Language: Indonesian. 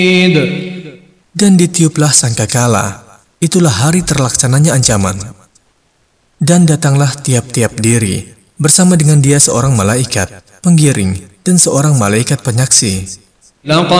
Dan ditiuplah sangkakala. Itulah hari terlaksananya ancaman. Dan datanglah tiap-tiap diri, bersama dengan dia seorang malaikat, penggiring, dan seorang malaikat penyaksi.